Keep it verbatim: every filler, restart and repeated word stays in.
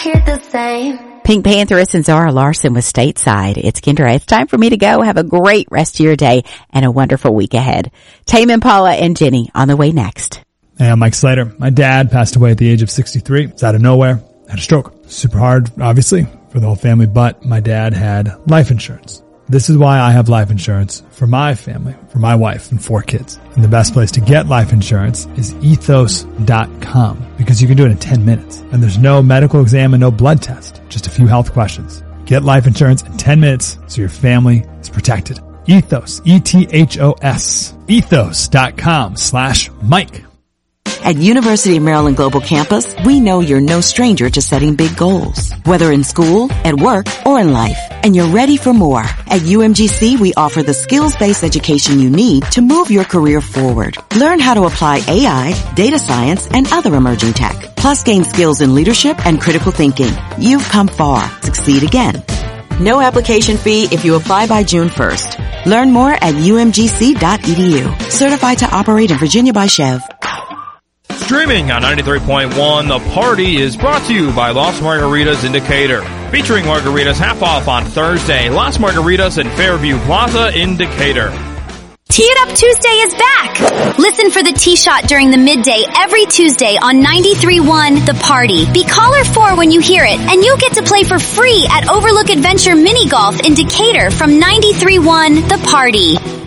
hear the same. Pink Pantheress and Zara Larson with Stateside. It's Kendra. It's time for me to go. Have a great rest of your day and a wonderful week ahead. Tame Impala and Jenny on the way next. Hey, I'm Mike Slater. My dad passed away at the age of sixty-three. It's out of nowhere. Had a stroke. Super hard, obviously, for the whole family, but my dad had life insurance. This is why I have life insurance for my family, for my wife and four kids. And the best place to get life insurance is ethos dot com because you can do it in ten minutes. And there's no medical exam and no blood test, just a few health questions. Get life insurance in ten minutes so your family is protected. Ethos, E T H O S, ethos dot com slash Mike. At University of Maryland Global Campus, we know you're no stranger to setting big goals, whether in school, at work, or in life. And you're ready for more. At U M G C, we offer the skills-based education you need to move your career forward. Learn how to apply A I, data science, and other emerging tech. Plus gain skills in leadership and critical thinking. You've come far. Succeed again. No application fee if you apply by June first. Learn more at U M G C dot E D U. Certified to operate in Virginia by Chev. Streaming on ninety-three point one, The Party is brought to you by Las Margaritas in Decatur. Featuring margaritas half off on Thursday. Las Margaritas in Fairview Plaza in Decatur. Tee It Up Tuesday is back! Listen for the tee shot during the midday every Tuesday on ninety-three point one The Party. Be caller four when you hear it, and you'll get to play for free at Overlook Adventure Mini Golf in Decatur from ninety-three point one The Party.